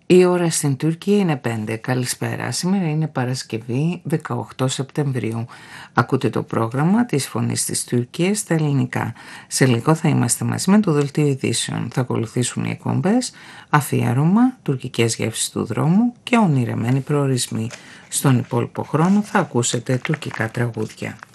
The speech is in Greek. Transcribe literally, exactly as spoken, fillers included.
Η ώρα στην Τουρκία είναι πέντε. Καλησπέρα. Σήμερα είναι Παρασκευή δεκαοκτώ Σεπτεμβρίου. Ακούτε το πρόγραμμα της Φωνής της Τουρκίας στα ελληνικά. Σε λίγο θα είμαστε μαζί με το Δελτίο Ειδήσεων. Θα ακολουθήσουν οι εκπομπές Αφιέρωμα, Τουρκικές γεύσεις του δρόμου και Ονειρεμένοι προορισμοί. Στον υπόλοιπο χρόνο θα ακούσετε τουρκικά τραγούδια.